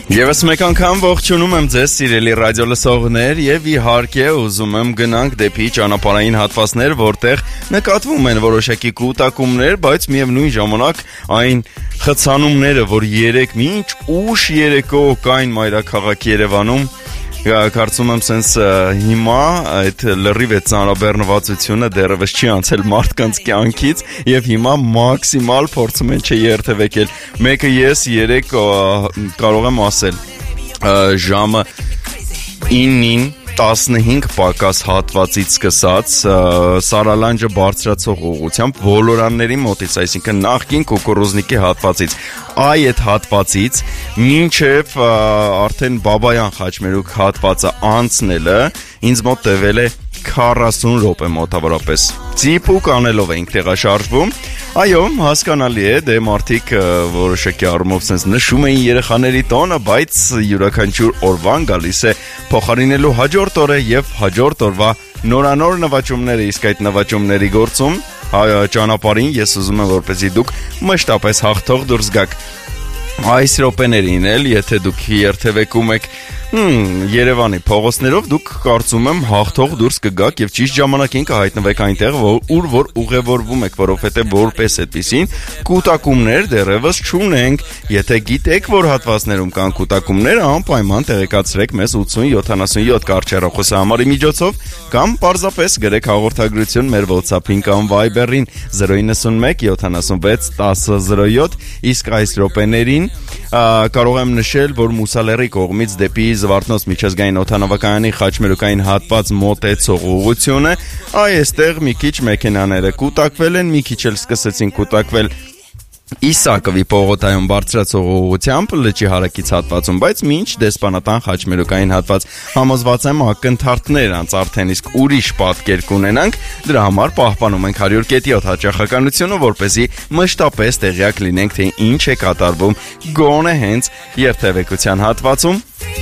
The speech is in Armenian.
Եվս մեկ անգամ ողջունում եմ ձեզ սիրելի ռադիո լսողներ եւ իհարկե ուզում եմ գնանք դեպի ճանապարհային հատվածներ, որտեղ նկատվում են որոշակի կուտակումներ, բայց միևնույն ժամանակ այն խցանումները, որ երեք մինչ ուշ երեկո կային մայրաքաղաք Երևանում, կարծում եմ սենց հիմա այդ լրիվ այդ ծանրաբեռնվածությունը դեռևս չի անցել մարդկանց կյանքից եւ հիմա մաքսիմալ փորձում են չերթևեկել։ Մեկը ես երեք կարող եմ ասել ժամը 9-ին 15 պակաս հատվածից սկսած Սարալանջը բարձրացող ուղղությամբ ոլորանների մոտից, այսինքն նախկին կուկուռուզնիկի հատվածից, այդ հատվածից մինչև արդեն Բաբայան Խաչմերուկ հատվածը անցնելը ինձ մոտ տևել է 40 րոպե մոտավորապես։ Ծիփուկ անելով ենք տեղաշարժվում։ Այո, հասկանալի է, դե մարդիկ որոշակի առումով sense նշում էին երեխաների տոնը, բայց յուրաքանչյուր օրվան գալիս է փոխարինելու հաջորդ օրը եւ հաջորդ օրվա նորանոր նվաճումները, իսկ այդ նվաճումների գործում ճանապարհին ես ուզում եմ որպեսզի դուք մշտապես հաղթող դուրս գաք։ Այս րոպեներին էլ, եթե դուք երթևեկում եք Երևանի փողոցներով, դուք կարծում եմ հաղթող դուրս կգաք եւ ճիշտ ժամանակին կհայտնվեք այնտեղ, որ ուղևորվում եք, որովհետեւ որպես այդպեսին կուտակումներ դեռևս չունենք։ Եթե գիտեք, որ հատվածներում կան կուտակումներ, անպայման տեղեկացրեք մեզ 8077 կարճեռախոսահամարի միջոցով կամ պարզապես գրեք հաղորդագրություն մեր WhatsApp-ին կամ Viber-ին 091 76 1007, իսկ այս րոպեներին կարող եմ նշել, որ Մուսալերի կողմից դեպի Զվարթնոց միջազգային օդանավակայանի Խաչմերուկային հատված մոտեցող ուղղությունը, այստեղ մի քիչ մեքենաները կուտակվել են, մի քիչ էլ սկսեցին կուտակվել Իսակովի պողոտայում բարձրացող ուղղությամբ լճի հարակից հատվածում, բայց մինչ դեսպանատան Խաչմերուկային հատված համոզված եմ ակնթարթներ անց արդեն իսկ ուրիշ պատկեր կունենանք, դրա համար պահպանում ենք 100.7 հաճախականությունը, որպեսզի մշտապես տեղյակ լինենք, թե ինչ է կատարվում գոնե հենց երթևեկության հատվածում։